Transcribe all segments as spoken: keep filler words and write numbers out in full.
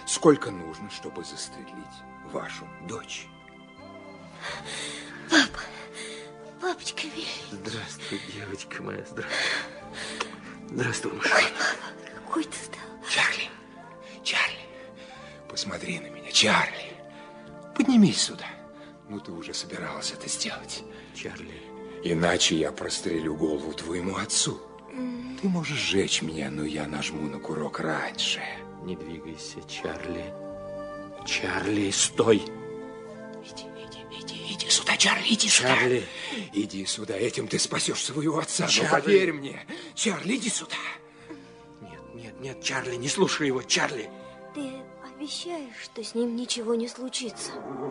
Сколько нужно, чтобы застрелить вашу дочь? Папа, папочка милый. Здравствуй, девочка моя, здравствуй. Здравствуй, Маша. Ой, папа, какой ты стал. Чарли, Чарли, посмотри на меня, Чарли. Поднимись сюда. Ну, ты уже собиралась это сделать. Чарли. Иначе я прострелю голову твоему отцу. Mm. Ты можешь сжечь меня, но я нажму на курок раньше. Не двигайся, Чарли. Чарли, стой. Иди, иди, иди, иди сюда, Чарли, иди сюда. Чарли. Иди сюда, этим ты спасешь своего отца. Чарли. Но поверь мне, Чарли, иди сюда. Нет, нет, нет, Чарли, не слушай его, Чарли. Ты обещаешь, что с ним ничего не случится?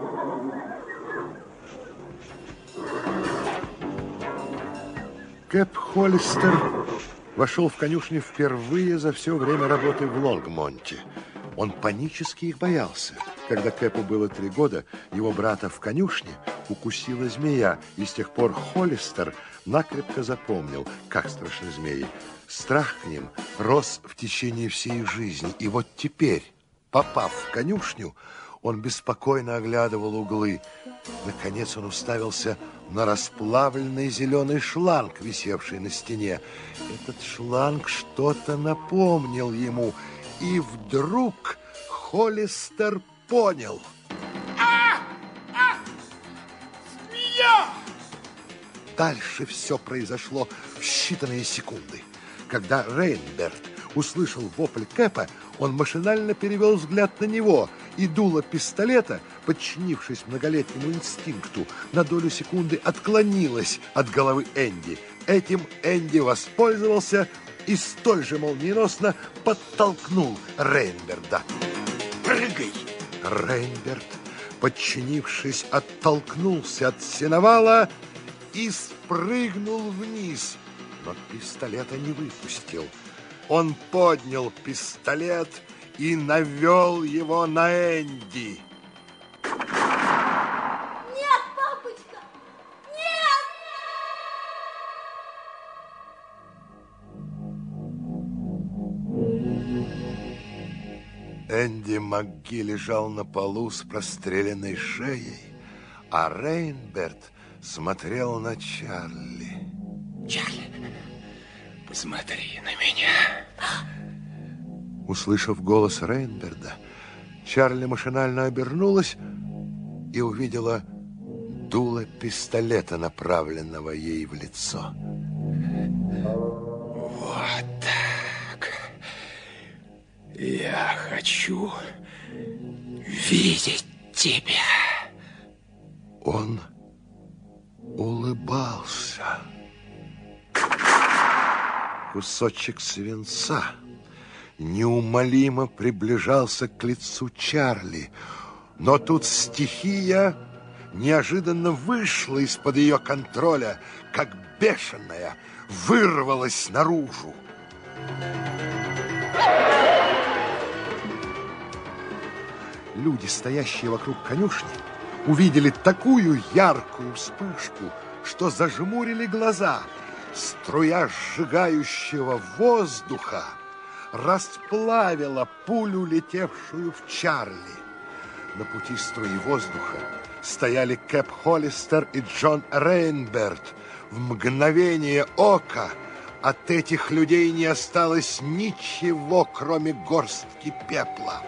Кэп Холлистер вошел в конюшню впервые за все время работы в Лонгмонте. Он панически их боялся. Когда Кэпу было три года, его брата в конюшне укусила змея, и с тех пор Холлистер накрепко запомнил, как страшны змеи. Страх к ним рос в течение всей жизни, и вот теперь, попав в конюшню, он беспокойно оглядывал углы. Наконец он уставился на расплавленный зеленый шланг, висевший на стене. Этот шланг что-то напомнил ему, и вдруг Холлистер понял. А! А! Змея! Дальше все произошло в считанные секунды. Когда Рейнберт услышал вопль Кэпа, он машинально перевел взгляд на него, и дуло пистолета, подчинившись многолетнему инстинкту, на долю секунды отклонилось от головы Энди. Этим Энди воспользовался и столь же молниеносно подтолкнул Рейнберда. Прыгай! Рейнберд, подчинившись, оттолкнулся от сеновала и спрыгнул вниз, но пистолета не выпустил. Он поднял пистолет и навел его на Энди. Нет, папочка! Нет! Энди МакГи лежал на полу с простреленной шеей, а Рейнберт смотрел на Чарли. Чарли, посмотри на меня. Услышав голос Рейнберда, Чарли машинально обернулась и увидела дуло пистолета, направленного ей в лицо. Вот так. Я хочу видеть тебя. Он улыбался. Кусочек свинца неумолимо приближался к лицу Чарли, но тут стихия неожиданно вышла из-под ее контроля, как бешеная, вырвалась наружу. Люди, стоящие вокруг конюшни, увидели такую яркую вспышку, что зажмурили глаза. Струя сжигающего воздуха расплавила пулю, летевшую в Чарли. На пути струи воздуха стояли Кэп Холлистер и Джон Рейнберт. В мгновение ока от этих людей не осталось ничего, кроме горстки пепла.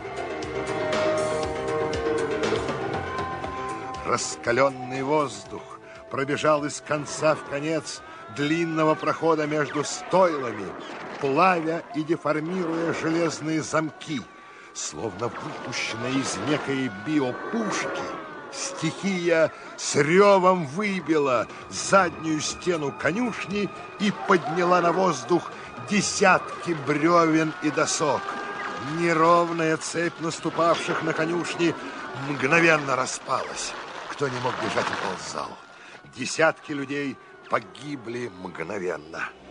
Раскаленный воздух пробежал из конца в конец длинного прохода между стойлами, плавя и деформируя железные замки. Словно выпущенная из некой биопушки, стихия с ревом выбила заднюю стену конюшни и подняла на воздух десятки бревен и досок. Неровная цепь наступавших на конюшни мгновенно распалась. Кто не мог бежать, уползал. Десятки людей погибли мгновенно.